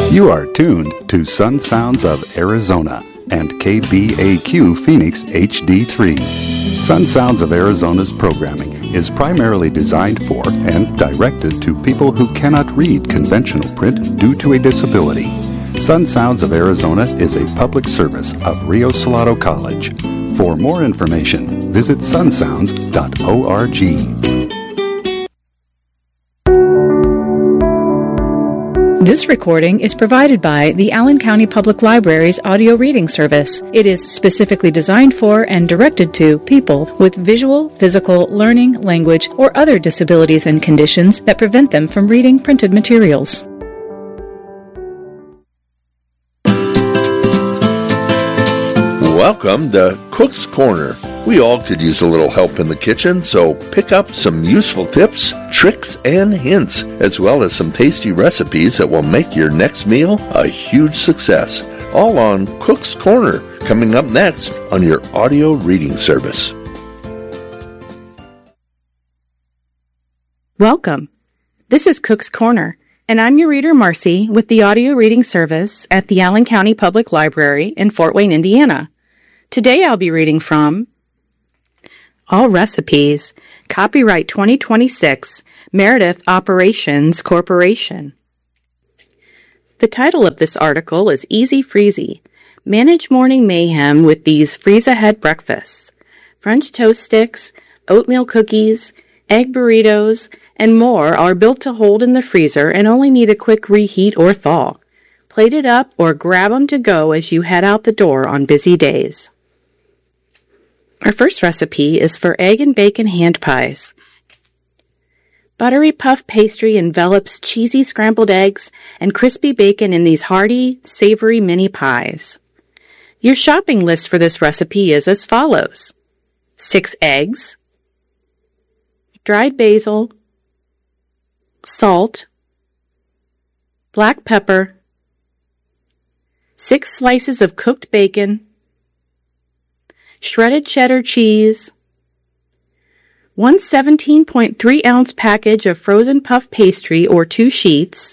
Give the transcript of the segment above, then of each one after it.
You are tuned to Sun Sounds of Arizona and KBAQ Phoenix HD3. Sun Sounds of Arizona's programming is primarily designed for and directed to people who cannot read conventional print due to a disability. Sun Sounds of Arizona is a public service of Rio Salado College. For more information, visit sunsounds.org. This recording is provided by the Allen County Public Library's audio reading service. It is specifically designed for and directed to people with visual, physical, learning, language, or other disabilities and conditions that prevent them from reading printed materials. Welcome to Cook's Corner. We all could use a little help in the kitchen, so pick up some useful tips, tricks, and hints, as well as some tasty recipes that will make your next meal a huge success. All on Cook's Corner, coming up next on your audio reading service. Welcome. This is Cook's Corner, and I'm your reader, Marcy, with the audio reading service at the Allen County Public Library in Fort Wayne, Indiana. Today I'll be reading from All Recipes, Copyright 2026, Meredith Operations Corporation. The title of this article is Easy Freezy. Manage morning mayhem with these freeze-ahead breakfasts. French toast sticks, oatmeal cookies, egg burritos, and more are built to hold in the freezer and only need a quick reheat or thaw. Plate it up or grab them to go as you head out the door on busy days. Our first recipe is for egg and bacon hand pies. Buttery puff pastry envelops cheesy scrambled eggs and crispy bacon in these hearty, savory mini pies. Your shopping list for this recipe is as follows: 6 eggs, dried basil, salt, black pepper, 6 slices of cooked bacon, shredded cheddar cheese, 1 17.3-ounce package of frozen puff pastry or 2 sheets.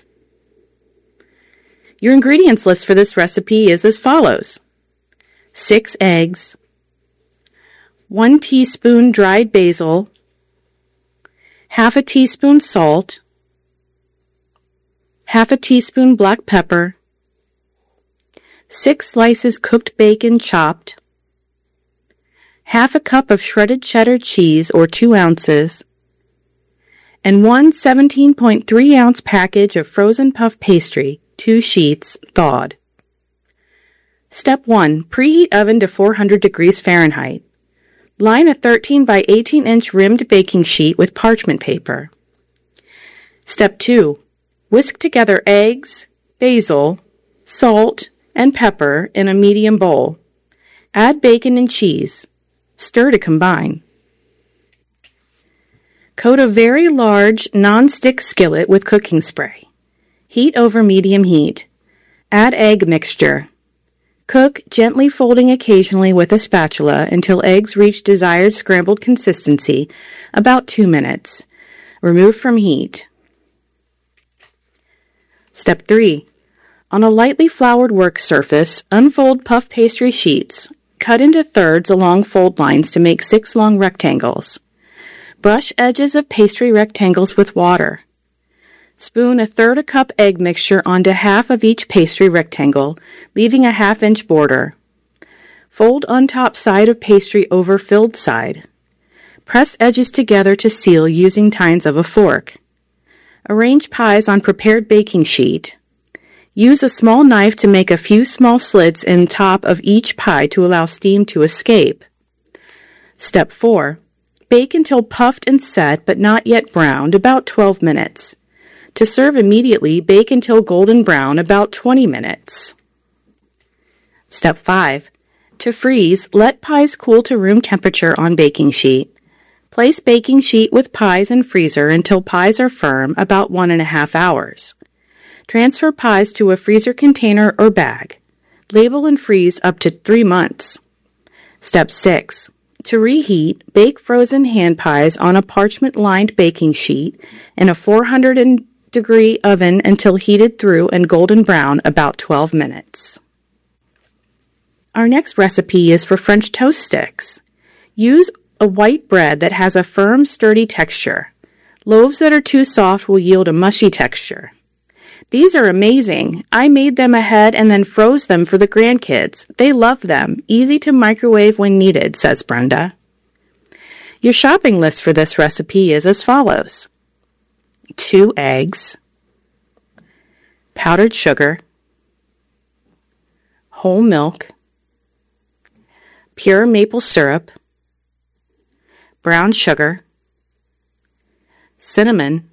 Your ingredients list for this recipe is as follows: 6 eggs, 1 teaspoon dried basil, half a teaspoon salt, half a teaspoon black pepper, 6 slices cooked bacon chopped, half a cup of shredded cheddar cheese or 2 ounces, and 1 17.3-ounce package of frozen puff pastry, 2 sheets, thawed. Step 1. Preheat oven to 400 degrees Fahrenheit. Line a 13 by 18-inch rimmed baking sheet with parchment paper. Step 2. Whisk together eggs, basil, salt, and pepper in a medium bowl. Add bacon and cheese. Stir to combine. Coat a very large non-stick skillet with cooking spray. Heat over medium heat. Add egg mixture. Cook, gently folding occasionally with a spatula until eggs reach desired scrambled consistency, about 2 minutes. Remove from heat. Step 3. On a lightly floured work surface, unfold puff pastry sheets. Cut into thirds along fold lines to make 6 long rectangles. Brush edges of pastry rectangles with water. Spoon 1/3 cup egg mixture onto half of each pastry rectangle, leaving a 1/2-inch border. Fold on top side of pastry over filled side. Press edges together to seal using tines of a fork. Arrange pies on prepared baking sheet. Use a small knife to make a few small slits in top of each pie to allow steam to escape. Step 4. Bake until puffed and set but not yet browned, about 12 minutes. To serve immediately, bake until golden brown, about 20 minutes. Step 5. To freeze, let pies cool to room temperature on baking sheet. Place baking sheet with pies in freezer until pies are firm, about 1.5 hours. Transfer pies to a freezer container or bag. Label and freeze up to 3 months. Step 6. To reheat, bake frozen hand pies on a parchment-lined baking sheet in a 400 degree oven until heated through and golden brown, about 12 minutes. Our next recipe is for French toast sticks. Use a white bread that has a firm, sturdy texture. Loaves that are too soft will yield a mushy texture. These are amazing. I made them ahead and then froze them for the grandkids. They love them. Easy to microwave when needed, says Brenda. Your shopping list for this recipe is as follows: 2 eggs, powdered sugar, whole milk, pure maple syrup, brown sugar, cinnamon,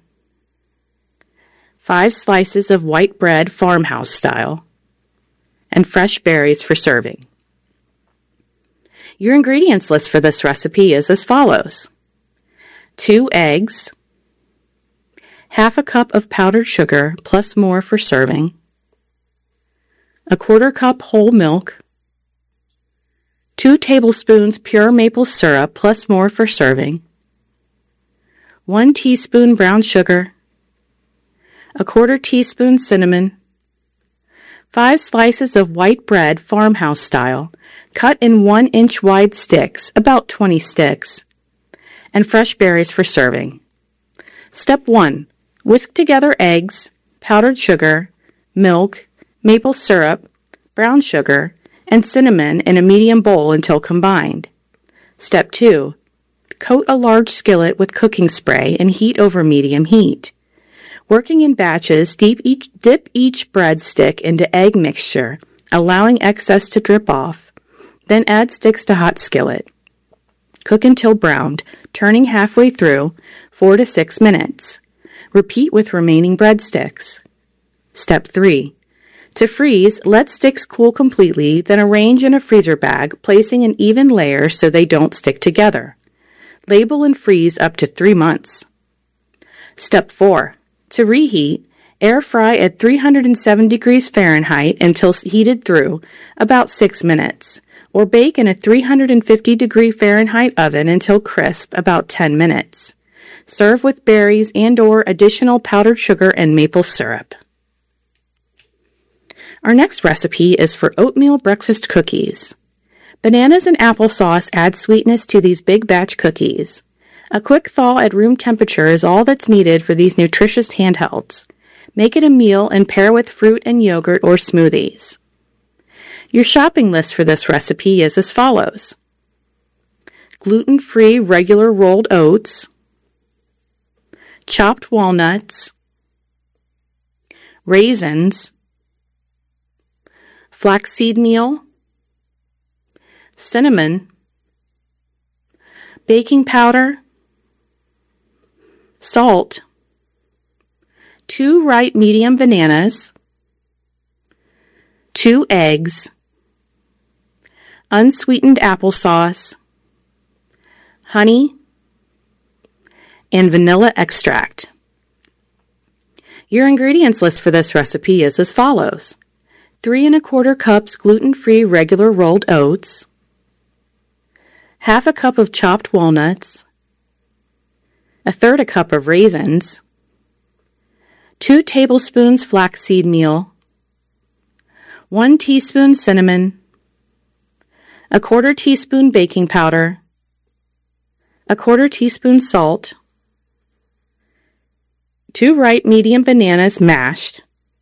5 slices of white bread farmhouse style, and fresh berries for serving. Your ingredients list for this recipe is as follows: 2 eggs, half a cup of powdered sugar plus more for serving, a 1/4 cup whole milk, 2 tablespoons pure maple syrup plus more for serving, 1 teaspoon brown sugar, a 1/4 teaspoon cinnamon, 5 slices of white bread farmhouse style, cut in 1-inch wide sticks, about 20 sticks, and fresh berries for serving. Step 1. Whisk together eggs, powdered sugar, milk, maple syrup, brown sugar, and cinnamon in a medium bowl until combined. Step 2. Coat a large skillet with cooking spray and heat over medium heat. Working in batches, dip each bread stick into egg mixture, allowing excess to drip off. Then add sticks to hot skillet. Cook until browned, turning halfway through, 4 to 6 minutes. Repeat with remaining breadsticks. Step 3. To freeze, let sticks cool completely, then arrange in a freezer bag, placing in even layers so they don't stick together. Label and freeze up to 3 months. Step 4. To reheat, air fry at 307 degrees Fahrenheit until heated through, about 6 minutes, or bake in a 350 degree Fahrenheit oven until crisp, about 10 minutes. Serve with berries and/or additional powdered sugar and maple syrup. Our next recipe is for oatmeal breakfast cookies. Bananas and applesauce add sweetness to these big batch cookies. A quick thaw at room temperature is all that's needed for these nutritious handhelds. Make it a meal and pair with fruit and yogurt or smoothies. Your shopping list for this recipe is as follows: gluten-free regular rolled oats, chopped walnuts, raisins, flaxseed meal, cinnamon, baking powder, salt, 2 ripe medium bananas, 2 eggs, unsweetened applesauce, honey, and vanilla extract. Your ingredients list for this recipe is as follows: 3 1/4 cups gluten-free regular rolled oats, half a cup of chopped walnuts, 1/3 a cup of raisins, 2 tablespoons flaxseed meal, 1 teaspoon cinnamon, a 1/4 teaspoon baking powder, a 1/4 teaspoon salt, 2 ripe medium bananas mashed,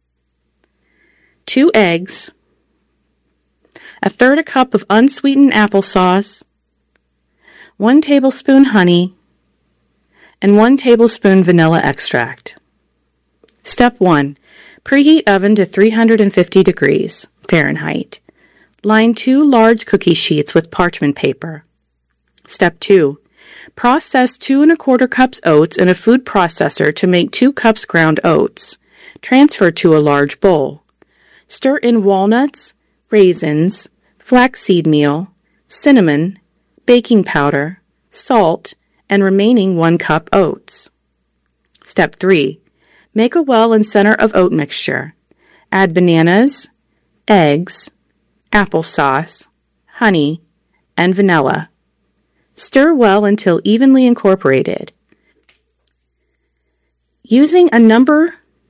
2 eggs, 1/3 a cup of unsweetened applesauce, 1 tablespoon honey, and 1 tablespoon vanilla extract. Step 1. Preheat oven to 350 degrees Fahrenheit. Line 2 large cookie sheets with parchment paper. Step 2. Process 2 1/4 cups oats in a food processor to make 2 cups ground oats. Transfer to a large bowl. Stir in walnuts, raisins, flaxseed meal, cinnamon, baking powder, salt, and remaining 1 cup oats. Step 3. Make a well in center of oat mixture. Add bananas, eggs, applesauce, honey, and vanilla. Stir well until evenly incorporated. Using a number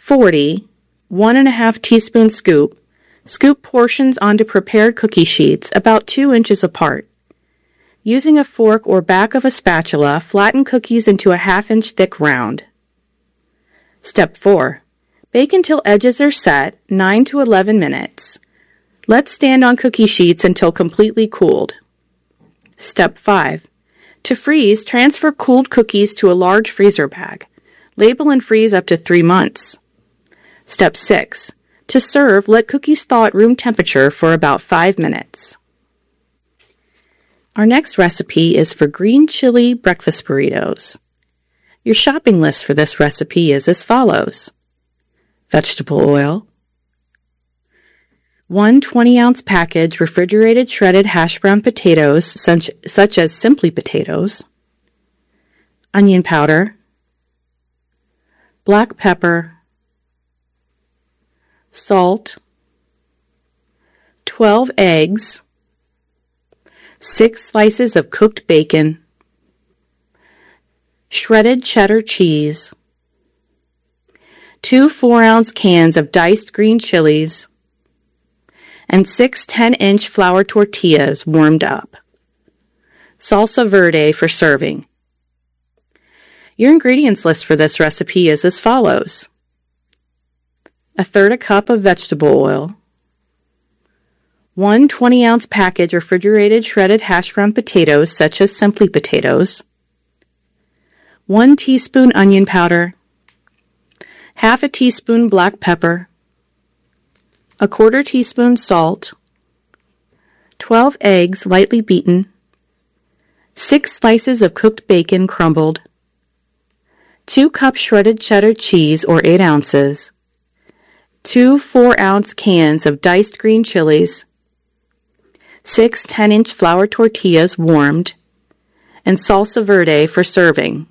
40, 1½ teaspoon scoop, scoop portions onto prepared cookie sheets about 2 inches apart. Using a fork or back of a spatula, flatten cookies into a 1/2 inch thick round. Step 4. Bake until edges are set, 9 to 11 minutes. Let stand on cookie sheets until completely cooled. Step 5. To freeze, transfer cooled cookies to a large freezer bag. Label and freeze up to 3 months. Step 6. To serve, let cookies thaw at room temperature for about 5 minutes. Our next recipe is for green chili breakfast burritos. Your shopping list for this recipe is as follows. Vegetable oil, 1 20-ounce package refrigerated shredded hash brown potatoes such as Simply Potatoes, onion powder, black pepper, salt, 12 eggs, 6 slices of cooked bacon, shredded cheddar cheese, 2 4-ounce cans of diced green chilies, and 6 10-inch flour tortillas warmed up. Salsa verde for serving. Your ingredients list for this recipe is as follows. 1/3 cup of vegetable oil, 1 20-ounce package refrigerated shredded hash brown potatoes such as Simply Potatoes, 1 teaspoon onion powder, 1/2 teaspoon black pepper, 1/4 teaspoon salt, 12 eggs lightly beaten, 6 slices of cooked bacon crumbled, 2 cups shredded cheddar cheese or 8 ounces, 2 4-ounce cans of diced green chilies, 6 10-inch flour tortillas warmed, and salsa verde for serving.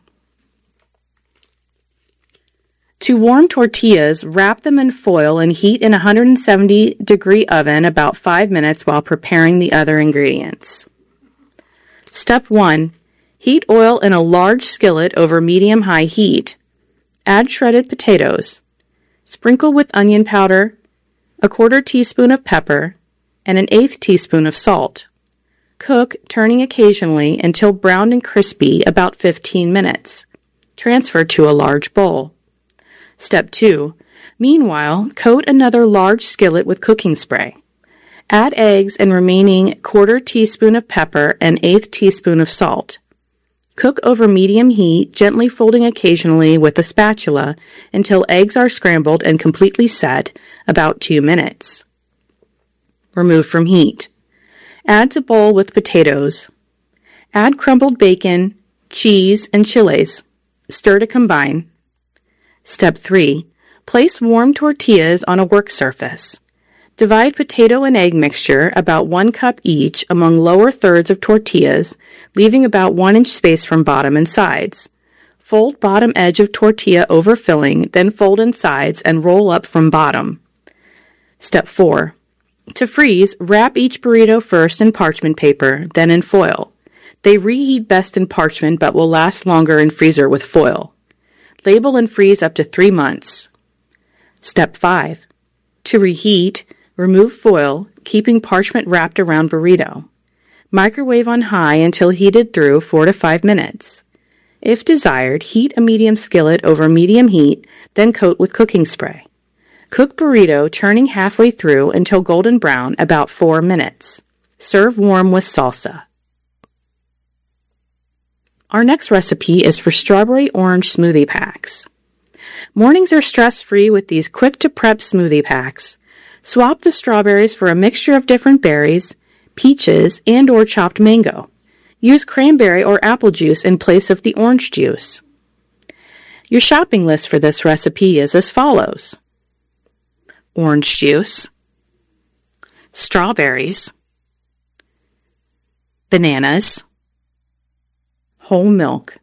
To warm tortillas, wrap them in foil and heat in a 170-degree oven about 5 minutes while preparing the other ingredients. Step 1. Heat oil in a large skillet over medium-high heat. Add shredded potatoes. Sprinkle with onion powder, 1/4 teaspoon of pepper, and 1/8 teaspoon of salt. Cook, turning occasionally, until browned and crispy about 15 minutes. Transfer to a large bowl. Step 2. Meanwhile, coat another large skillet with cooking spray. Add eggs and remaining 1/4 teaspoon of pepper and 1/8 teaspoon of salt. Cook over medium heat, gently folding occasionally with a spatula until eggs are scrambled and completely set, about 2 minutes. Remove from heat. Add to bowl with potatoes. Add crumbled bacon, cheese, and chilies. Stir to combine. Step 3. Place warm tortillas on a work surface. Divide potato and egg mixture, about 1 cup each, among lower thirds of tortillas, leaving about 1 inch space from bottom and sides. Fold bottom edge of tortilla over filling, then fold in sides and roll up from bottom. Step 4. To freeze, wrap each burrito first in parchment paper, then in foil. They reheat best in parchment but will last longer in freezer with foil. Label and freeze up to 3 months. Step 5. To reheat, remove foil, keeping parchment wrapped around burrito. Microwave on high until heated through 4 to 5 minutes. If desired, heat a medium skillet over medium heat, then coat with cooking spray. Cook burrito, turning halfway through until golden brown, about 4 minutes. Serve warm with salsa. Our next recipe is for strawberry orange smoothie packs. Mornings are stress-free with these quick-to-prep smoothie packs. Swap the strawberries for a mixture of different berries, peaches, and/or chopped mango. Use cranberry or apple juice in place of the orange juice. Your shopping list for this recipe is as follows. Orange juice, strawberries, bananas, whole milk.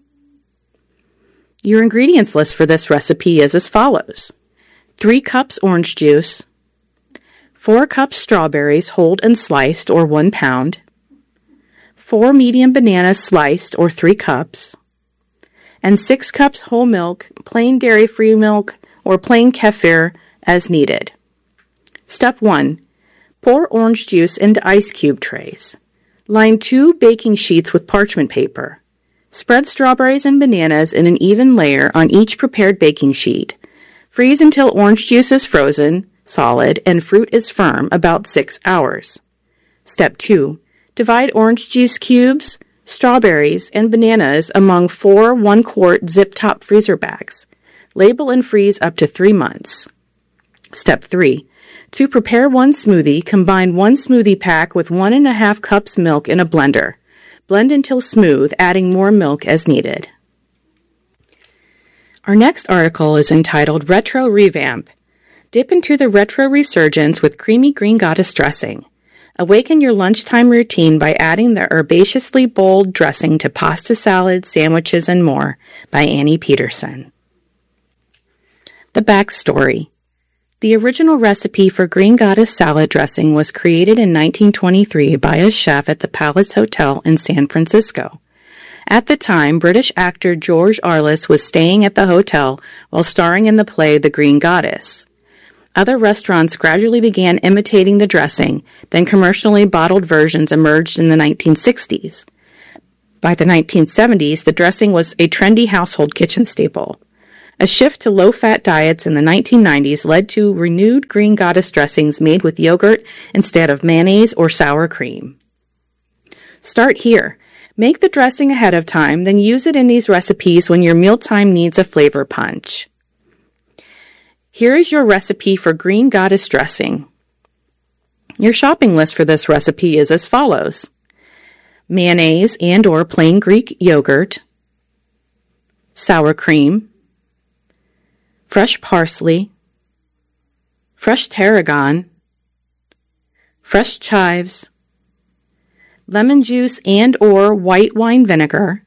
Your ingredients list for this recipe is as follows. 3 cups orange juice, 4 cups strawberries whole and sliced or 1 pound, 4 medium bananas sliced or 3 cups, and 6 cups whole milk, plain dairy-free milk, or plain kefir as needed. Step 1. Pour orange juice into ice cube trays. Line 2 baking sheets with parchment paper. Spread strawberries and bananas in an even layer on each prepared baking sheet. Freeze until orange juice is frozen, solid, and fruit is firm, about 6 hours. Step 2. Divide orange juice cubes, strawberries, and bananas among 4 1-quart zip-top freezer bags. Label and freeze up to 3 months. Step 3. To prepare one smoothie, combine 1 smoothie pack with 1.5 cups milk in a blender. Blend until smooth, adding more milk as needed. Our next article is entitled Retro Revamp. Dip into the retro resurgence with creamy green goddess dressing. Awaken your lunchtime routine by adding the herbaceously bold dressing to pasta salads, sandwiches, and more by Annie Peterson. The backstory. The original recipe for green goddess salad dressing was created in 1923 by a chef at the Palace Hotel in San Francisco. At the time, British actor George Arliss was staying at the hotel while starring in the play The Green Goddess. Other restaurants gradually began imitating the dressing, then commercially bottled versions emerged in the 1960s. By the 1970s, the dressing was a trendy household kitchen staple. A shift to low-fat diets in the 1990s led to renewed green goddess dressings made with yogurt instead of mayonnaise or sour cream. Start here. Make the dressing ahead of time, then use it in these recipes when your mealtime needs a flavor punch. Here is your recipe for green goddess dressing. Your shopping list for this recipe is as follows: mayonnaise and or plain Greek yogurt, sour cream, fresh parsley, fresh tarragon, fresh chives, lemon juice and or white wine vinegar,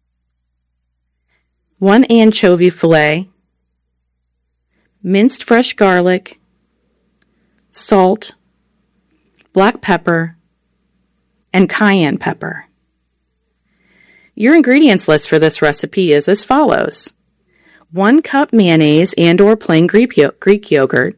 1 anchovy fillet, minced fresh garlic, salt, black pepper, and cayenne pepper. Your ingredients list for this recipe is as follows: 1 cup mayonnaise and or plain Greek yogurt,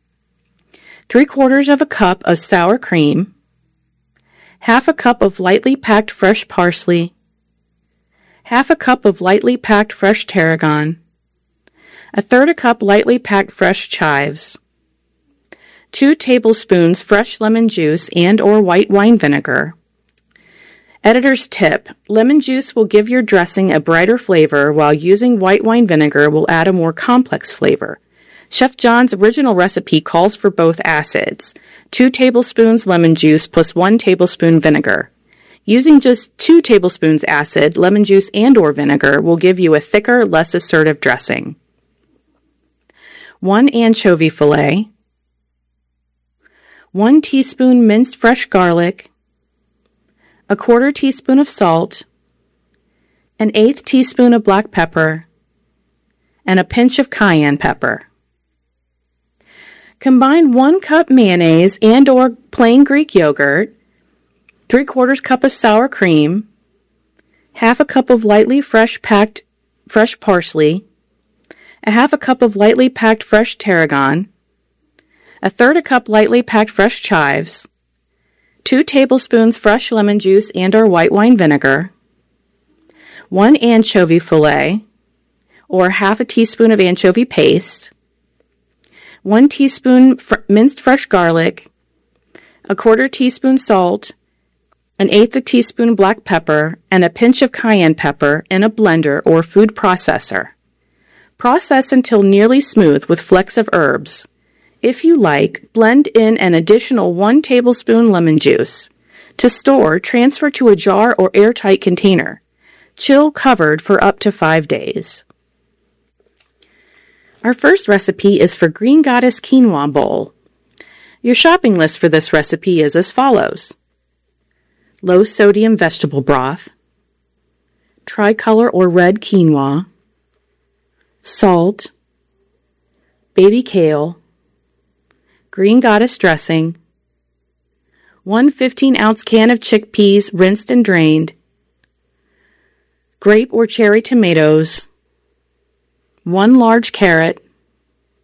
3/4 of a cup of sour cream, half a cup of lightly packed fresh parsley, half a cup of lightly packed fresh tarragon, 1/3 cup lightly packed fresh chives, 2 tablespoons fresh lemon juice and or white wine vinegar. Editor's tip: lemon juice will give your dressing a brighter flavor, while using white wine vinegar will add a more complex flavor. Chef John's original recipe calls for both acids: 2 tablespoons lemon juice plus 1 tablespoon vinegar. Using just 2 tablespoons acid, lemon juice, and or vinegar will give you a thicker, less assertive dressing. 1 anchovy fillet, 1 teaspoon minced fresh garlic, 1/4 teaspoon of salt, 1/8 teaspoon of black pepper, and a pinch of cayenne pepper. Combine 1 cup mayonnaise and or plain Greek yogurt, 3/4 cup of sour cream, half a cup of lightly packed fresh parsley, a half a cup of lightly packed fresh tarragon, 1/3 cup lightly packed fresh chives, 2 tablespoons fresh lemon juice and or white wine vinegar, 1 anchovy fillet, or half a teaspoon of anchovy paste, 1 teaspoon minced fresh garlic, 1/4 teaspoon salt, 1/8 teaspoon black pepper, and a pinch of cayenne pepper in a blender or food processor. Process until nearly smooth with flecks of herbs. If you like, blend in an additional 1 tablespoon lemon juice. To store, transfer to a jar or airtight container. Chill covered for up to 5 days. Our first recipe is for Green Goddess Quinoa Bowl. Your shopping list for this recipe is as follows: low sodium vegetable broth, tricolor or red quinoa, salt, baby kale, Green Goddess dressing, 1 15-ounce can of chickpeas rinsed and drained, grape or cherry tomatoes, 1 large carrot,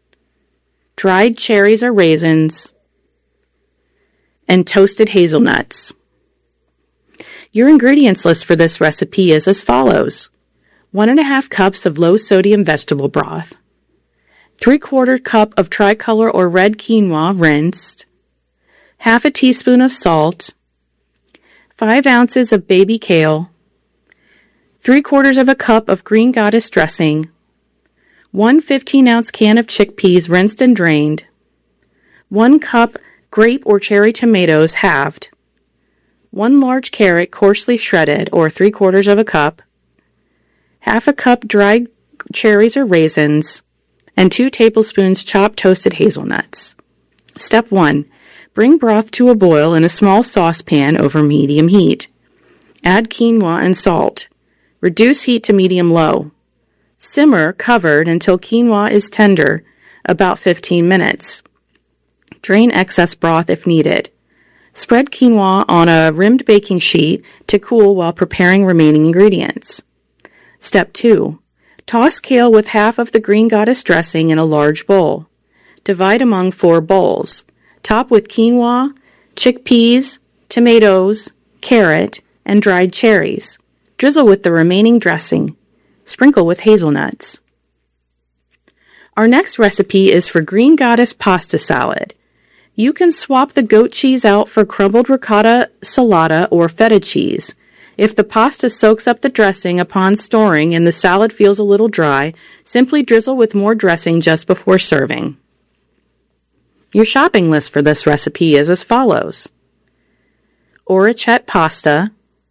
dried cherries or raisins, and toasted hazelnuts. Your ingredients list for this recipe is as follows: 1.5 cups of low-sodium vegetable broth, 3/4 cup of tricolor or red quinoa rinsed, half a teaspoon of salt, 5 ounces of baby kale, 3/4 of a cup of green goddess dressing, 1 15-ounce can of chickpeas rinsed and drained, 1 cup grape or cherry tomatoes halved, 1 large carrot coarsely shredded or 3/4 of a cup, half a cup dried cherries or raisins, and 2 tablespoons chopped toasted hazelnuts. Step 1. Bring broth to a boil in a small saucepan over medium heat. Add quinoa and salt. Reduce heat to medium-low. Simmer covered until quinoa is tender, about 15 minutes. Drain excess broth if needed. Spread quinoa on a rimmed baking sheet to cool while preparing remaining ingredients. Step 2. Toss kale with half of the green goddess dressing in a large bowl. Divide among 4 bowls. Top with quinoa, chickpeas, tomatoes, carrot, and dried cherries. Drizzle with the remaining dressing. Sprinkle with hazelnuts. Our next recipe is for green goddess pasta salad. You can swap the goat cheese out for crumbled ricotta salata or feta cheese. If the pasta soaks up the dressing upon storing and the salad feels a little dry, simply drizzle with more dressing just before serving. Your shopping list for this recipe is as follows: orecchiette pasta,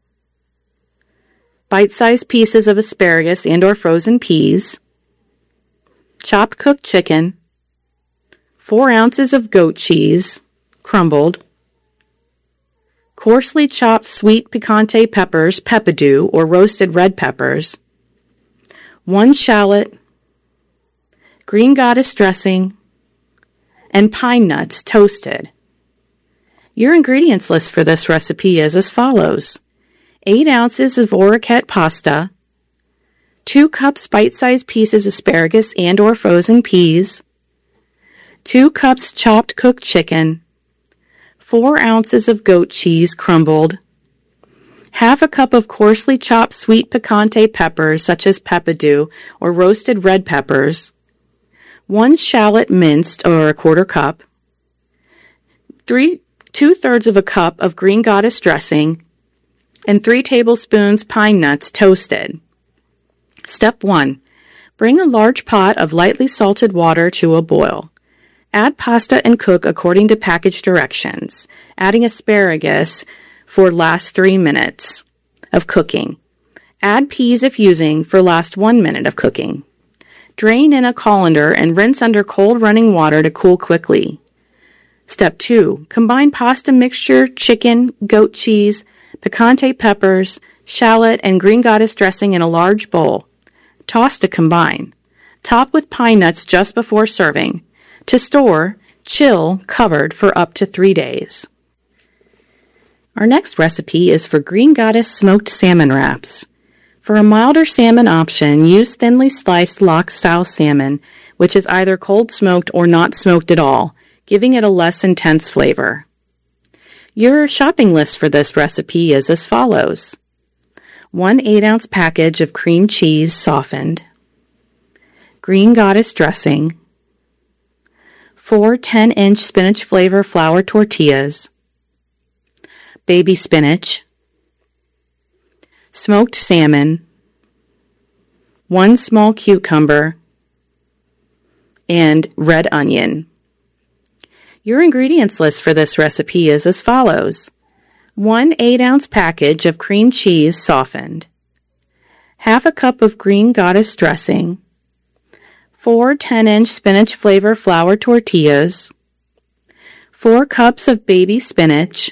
bite-sized pieces of asparagus and or frozen peas, chopped cooked chicken, 4 ounces of goat cheese, crumbled, coarsely chopped sweet picante peppers, peppadew, or roasted red peppers, 1 shallot, green goddess dressing, and pine nuts toasted. Your ingredients list for this recipe is as follows: 8 ounces of orecchiette pasta, 2 cups bite-sized pieces asparagus and or frozen peas, 2 cups chopped cooked chicken, 4 ounces of goat cheese crumbled, half a cup of coarsely chopped sweet picante peppers such as peppadew or roasted red peppers, 1 shallot minced or 1/4 cup, 2/3 of a cup of green goddess dressing, and 3 tablespoons pine nuts toasted. Step 1. Bring a large pot of lightly salted water to a boil. Add pasta and cook according to package directions, adding asparagus for last 3 minutes of cooking. Add peas if using for last 1 minute of cooking. Drain in a colander and rinse under cold running water to cool quickly. Step 2. Combine pasta mixture, chicken, goat cheese, picante peppers, shallot, and green goddess dressing in a large bowl. Toss to combine. Top with pine nuts just before serving. To store, chill covered for up to 3 days. Our next recipe is for green goddess smoked salmon wraps. For a milder salmon option, use thinly sliced lox-style salmon, which is either cold smoked or not smoked at all, giving it a less intense flavor. Your shopping list for this recipe is as follows: 1 8-ounce package of cream cheese softened, green goddess dressing, 4 10-inch spinach flavor flour tortillas, baby spinach, smoked salmon, 1 small cucumber, and red onion. Your ingredients list for this recipe is as follows: 1 8-ounce package of cream cheese softened, half a cup of green goddess dressing, 4 10-inch spinach flavor flour tortillas, 4 cups of baby spinach,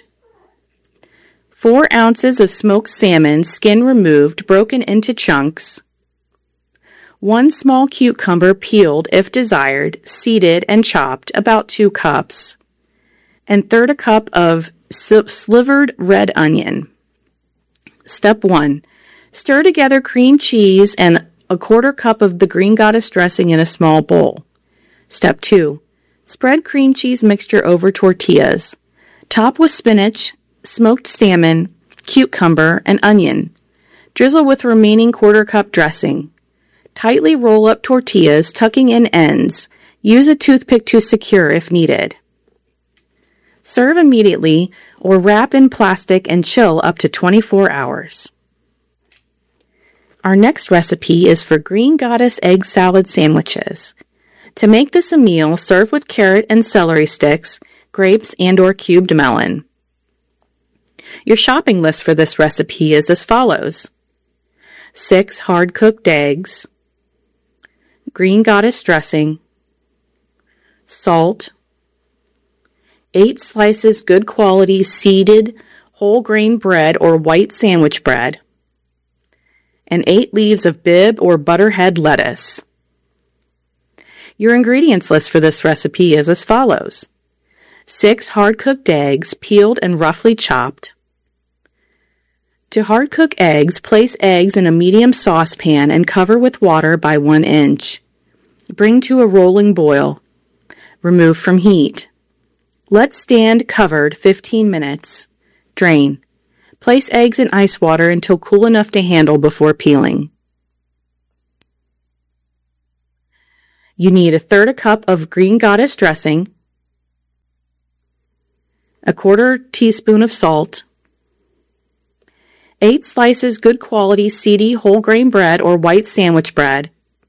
4 ounces of smoked salmon, skin removed, broken into chunks, 1 small cucumber peeled if desired, seeded and chopped, about 2 cups, and 1/3 cup of slivered red onion. Step 1. Stir together cream cheese and 1/4 cup of the green goddess dressing in a small bowl. Step 2. Spread cream cheese mixture over tortillas. Top with spinach, smoked salmon, cucumber, and onion. Drizzle with remaining quarter-cup dressing. Tightly roll up tortillas, tucking in ends. Use a toothpick to secure if needed. Serve immediately or wrap in plastic and chill up to 24 hours. Our next recipe is for Green Goddess egg salad sandwiches. To make this a meal, serve with carrot and celery sticks, grapes, and/or cubed melon. Your shopping list for this recipe is as follows: 6 hard-cooked eggs, Green Goddess dressing, salt, 8 slices good quality seeded whole grain bread or white sandwich bread, and 8 leaves of Bibb or Butterhead lettuce. Your ingredients list for this recipe is as follows: 6 hard-cooked eggs, peeled and roughly chopped. To hard-cook eggs, place eggs in a medium saucepan and cover with water by 1 inch. Bring to a rolling boil. Remove from heat. Let stand covered 15 minutes. Drain. Place eggs in ice water until cool enough to handle before peeling. You need 1/3 cup of Green Goddess dressing, 1/4 teaspoon of salt, 8 slices good quality seedy whole grain bread or white sandwich bread,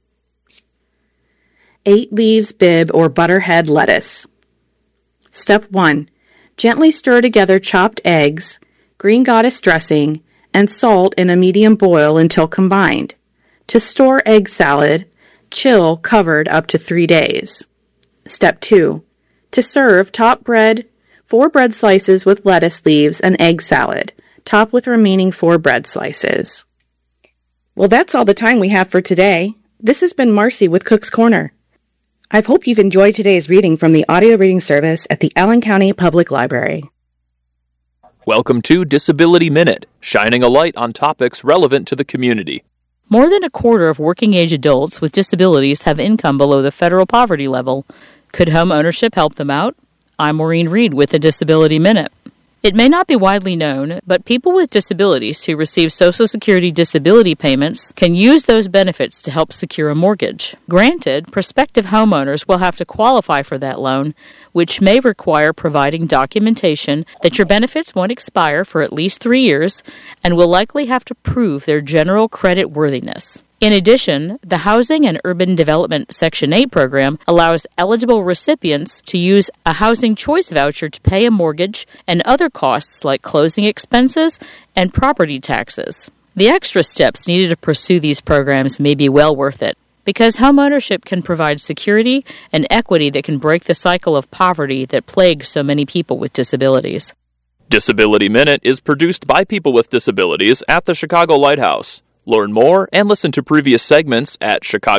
8 leaves Bibb or Butterhead lettuce. Step 1. Gently stir together chopped eggs, Green Goddess dressing, and salt in a medium boil until combined. To store egg salad, chill covered up to 3 days. Step 2. To serve, top bread 4 bread slices with lettuce leaves and egg salad. Top with remaining 4 bread slices. Well, that's all the time we have for today. This has been Marcy with Cook's Corner. I hope you've enjoyed today's reading from the audio reading service at the Allen County Public Library. Welcome to Disability Minute, shining a light on topics relevant to the community. More than a quarter of working-age adults with disabilities have income below the federal poverty level. Could home ownership help them out? I'm Maureen Reed with the Disability Minute. It may not be widely known, but people with disabilities who receive Social Security disability payments can use those benefits to help secure a mortgage. Granted, prospective homeowners will have to qualify for that loan, which may require providing documentation that your benefits won't expire for at least 3 years and will likely have to prove their general credit worthiness. In addition, the Housing and Urban Development Section 8 program allows eligible recipients to use a housing choice voucher to pay a mortgage and other costs like closing expenses and property taxes. The extra steps needed to pursue these programs may be well worth it, because homeownership can provide security and equity that can break the cycle of poverty that plagues so many people with disabilities. Disability Minute is produced by people with disabilities at the Chicago Lighthouse. Learn more and listen to previous segments at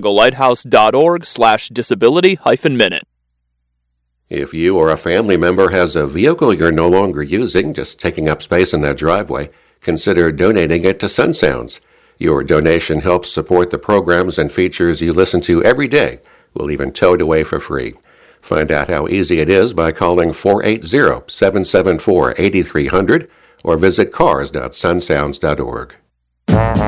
chicagolighthouse.org/disability-minute. If you or a family member has a vehicle you're no longer using, just taking up space in that driveway, consider donating it to Sun Sounds. Your donation helps support the programs and features you listen to every day. We'll even tow it away for free. Find out how easy it is by calling 480-774-8300 or visit cars.sunsounds.org.